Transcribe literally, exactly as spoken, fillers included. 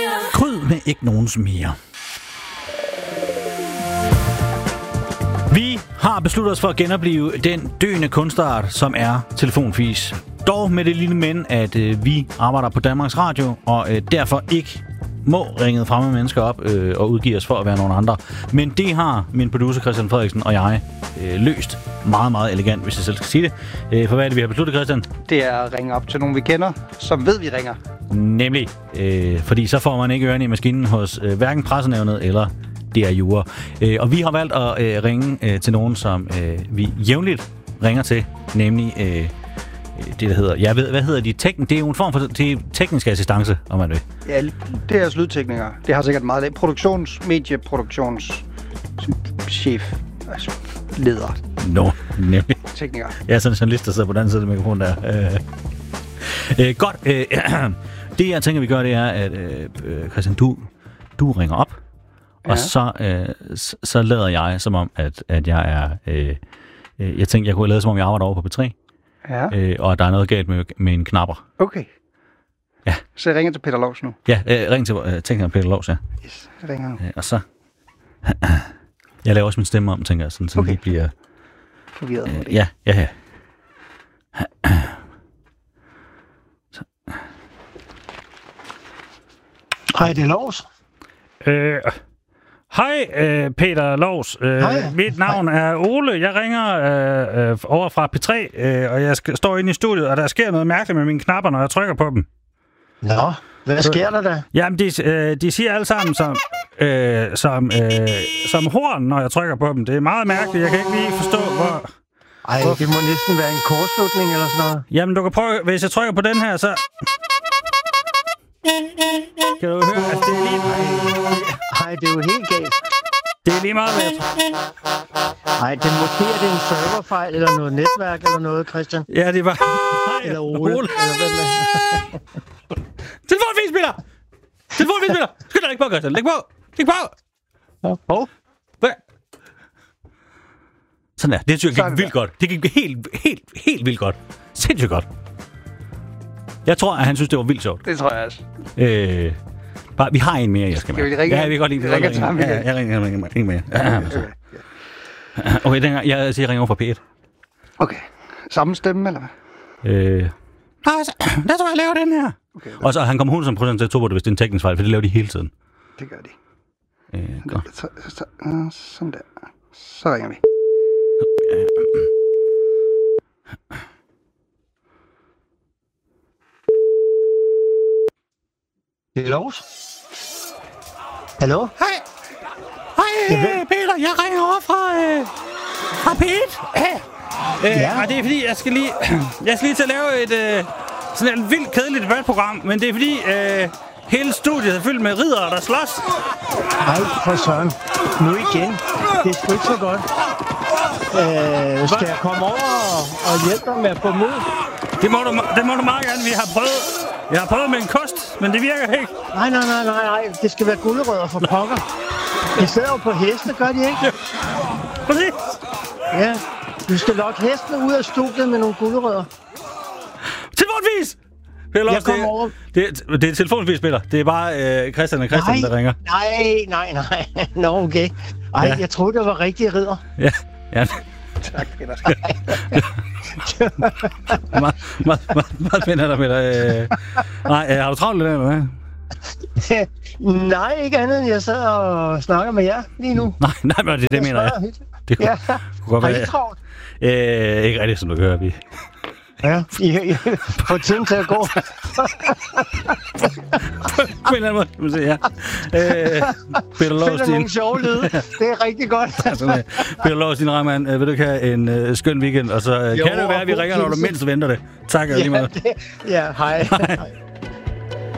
Kryd med ikke nogens mere. Vi har besluttet os for at genopleve den døende kunstart, som er telefonfis. Dog med det lille men, at øh, vi arbejder på Danmarks Radio, og øh, derfor ikke må ringe fremme mennesker op øh, og udgive os for at være nogen andre. Men det har min producer Christian Frederiksen og jeg øh, løst meget, meget elegant, hvis jeg selv skal sige det. Øh, for hvad er det, vi har besluttet, Christian? Det er at ringe op til nogen, vi kender, som ved, vi ringer. Nemlig. Øh, fordi så får man ikke ørerne i maskinen hos øh, hverken pressenævnet eller D R Jura. Øh, og vi har valgt at øh, ringe øh, til nogen, som øh, vi jævnligt ringer til, nemlig øh, det, der hedder... Jeg ved, hvad hedder de? Tekn- det er jo en form for det teknisk assistance, om man vil. Ja, det er lydteknikere. Det har sikkert meget... Produktions... Medieproduktions... Chef. Altså, leder. Nå, no, nemlig. Tekniker. Jeg er sådan en journalist, der sidder på den anden side af mikrofonen der. Øh, øh, godt. Øh, det, jeg tænker, vi gør, det er, at øh, Christian, du, du ringer op, ja. Og så, øh, så, så lader jeg, som om, at, at jeg er... Øh, jeg tænkte, jeg kunne lade, som om jeg arbejder over på P tre. Ja. Øh, og der er noget galt med, med en knapper. Okay. Ja. Så jeg ringer til Peter Lovs nu. Ja, øh, ring til øh, tænker Peter Lovs, ja. Yes, jeg ringer nu. Øh, og så... jeg laver også min stemme om, tænker jeg, sådan, så okay. Det bliver... Forvirret øh, ja, ja, ja. Så. Hej, det er Lovs. Øh... Hej, øh, Peter Lovs. Øh, mit navn Hej. er Ole. Jeg ringer øh, øh, over fra P tre, øh, og jeg skal, står inde i studiet, og der sker noget mærkeligt med mine knapper, når jeg trykker på dem. Nå, hvad sker der da? Jamen, de, øh, de siger alle sammen som, øh, som, øh, som horn, når jeg trykker på dem. Det er meget mærkeligt. Jeg kan ikke lige forstå, hvor... Ej, hvor... det må næsten være en kortslutning eller sådan noget. Jamen, du kan prøve... Hvis jeg trykker på den her, så... Kan du høre? Altså, det er lige... Ej, det er jo helt galt. Det er lige meget, hvad jeg tror. Ej, det måske er det en serverfejl, eller noget netværk, eller noget, Christian. Ja, det var... Hej, eller Ole. Ole. Eller hvad med? Telefonfilspiller! Telefonfilspiller! Skynd dig, læg på, Christian. Læg på! Læg på! Ja, på. Hvad? Sådan der. Det synes jeg gik vildt godt. Det gik helt, helt, helt vildt godt. Sindssygt godt. Jeg tror, at han synes, det var vildt sjovt. Det tror jeg også. Øh, bare, vi har en mere, jeg skal med. Skal vi ringe? Ja, vi kan godt lide. Vi ringer til ham. Ja, jeg ringer en mere. Okay, den, jeg siger, jeg ringer over fra P et. Okay. Samme stemme, eller hvad? Øh, nej, så, lad os bare lave den her. Okay, og så han kommer hun som procent til to på det, hvis det er en teknisk fejl, for det laver de hele tiden. Det gør de. Øh, godt. Så, så, uh, sådan der. Så ringer vi. Det er Lovs. Hallo? Hej. Hej, øh, Peter. Jeg ringer over fra, øh, fra P et. Øh, ja. Og det er fordi, jeg skal lige, jeg skal lige til at lave et øh, sådan et vildt kedeligt debatprogram, men det er fordi, øh, hele studiet er fyldt med riddere, der slås. Ej, for søren. Nu igen. Det er sgu ikke så godt. Øh, skal jeg komme over og, og hjælpe dig med at få mod? Det må, du, det må du meget gerne. Vi har prøvet. Jeg har prøvet med en kost, men det virker ikke. Nej, nej, nej, nej, nej. Det skal være gulerødder for pokker. De sidder jo på heste, gør de ikke? Ja. Præcis. Ja. Du skal lokke hestene ud af studiet med nogle gulerødder. Telefonvis! Jeg kommer over. Det, det, det er telefonvis, spiller. Det er bare øh, Christian og Christian, nej, der ringer. Nej, nej, nej. Nå, okay. Ej, ja. Jeg troede, det var rigtige ridder. Ja, ja. Tak, Peter. Meget, meget, meget, meget spændende, Peter. Nej, har du travlt lidt, eller hvad? Nej, ikke andet end jeg sidder og snakker med jer lige nu. Nej, nej, men det, det mener jeg. Det kunne, ja. kunne godt være. Har I travlt? Øh, ikke rigtigt, som du kan høre, vi. Ja, I, I får tiden til at gå. På en eller anden måde, kan man sige, ja. Øh, Peter Lovs, finder din... nogle sjove lyde. Det er rigtig godt. Peter Lovs, din Rahman, vil du ikke have en uh, skøn weekend? Og så uh, jo, kan det være, at vi ringer, når du mindst venter det. Tak, ja, lige meget. Det, ja, hej. hej.